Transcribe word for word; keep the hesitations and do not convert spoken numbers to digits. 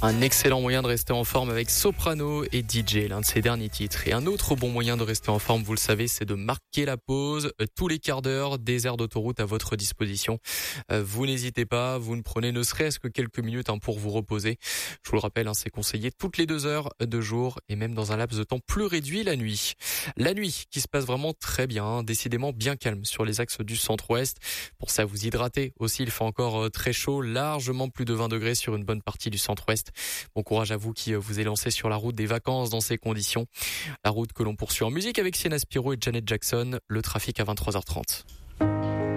Un excellent moyen de rester en forme avec Soprano et D J, l'un de ses derniers titres. Et un autre bon moyen de rester en forme, vous le savez, c'est de marquer la pause. Tous les quarts d'heure, des aires d'autoroute à votre disposition. Vous n'hésitez pas, vous ne prenez ne serait-ce que quelques minutes hein, pour vous reposer. Je vous le rappelle, hein, c'est conseillé toutes les deux heures de jour et même dans un laps de temps plus réduit la nuit. La nuit qui se passe vraiment très bien, hein, décidément bien calme sur les axes du centre-ouest. Pour ça, vous hydratez aussi, il fait encore très chaud, largement plus de vingt degrés sur une bonne partie du centre-ouest. Bon courage à vous qui vous êtes lancé sur la route des vacances dans ces conditions. La route que l'on poursuit en musique avec Sienna Spiro et Janet Jackson. Le trafic à vingt-trois heures trente.